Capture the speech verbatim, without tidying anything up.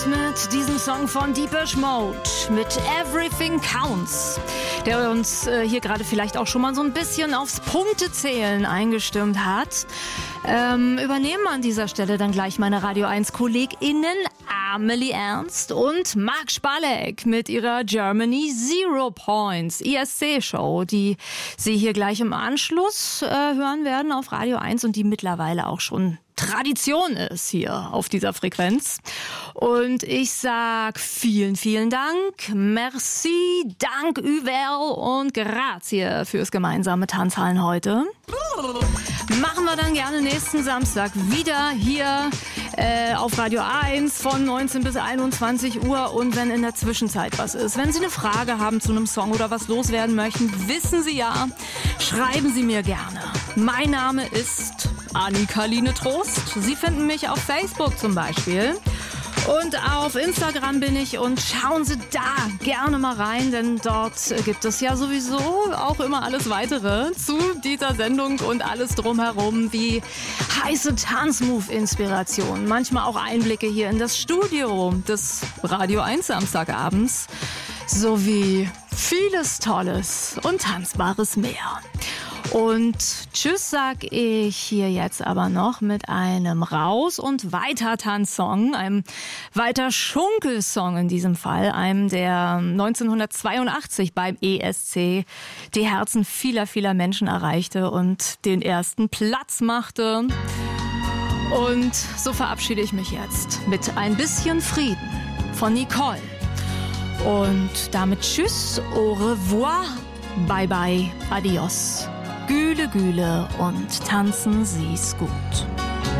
mit diesem Song von Depeche Mode, mit Everything Counts, der uns äh, hier gerade vielleicht auch schon mal so ein bisschen aufs Punktezählen eingestimmt hat. Ähm, übernehmen an dieser Stelle dann gleich meine Radio eins KollegInnen Amelie Ernst und Marc Spalek mit ihrer Germany Zero Points I S C-Show, die Sie hier gleich im Anschluss äh, hören werden auf Radio eins und die mittlerweile auch schon Tradition ist hier auf dieser Frequenz. Und ich sag vielen, vielen Dank, merci, dank über und grazie fürs gemeinsame Tanzhallen heute. Machen wir dann gerne nächsten Samstag wieder hier äh, auf Radio eins von neunzehn bis einundzwanzig Uhr. Und wenn in der Zwischenzeit was ist, wenn Sie eine Frage haben zu einem Song oder was loswerden möchten, wissen Sie ja, schreiben Sie mir gerne. Mein Name ist Annika-Line Trost. Sie finden mich auf Facebook zum Beispiel. Und auf Instagram bin ich und schauen Sie da gerne mal rein, denn dort gibt es ja sowieso auch immer alles Weitere zu dieser Sendung und alles drumherum, wie heiße Tanzmove-Inspirationen, manchmal auch Einblicke hier in das Studio des Radio eins Samstagabends, sowie vieles Tolles und Tanzbares mehr. Und tschüss sag ich hier jetzt aber noch mit einem Raus- und Weiter-Tanz-Song, einem Weiter-Schunkel-Song in diesem Fall, einem, der neunzehnhundertzweiundachtzig beim E S C die Herzen vieler, vieler Menschen erreichte und den ersten Platz machte. Und so verabschiede ich mich jetzt mit ein bisschen Frieden von Nicole. Und damit tschüss, au revoir, bye bye, adios. Güle, Güle und tanzen Sie's gut.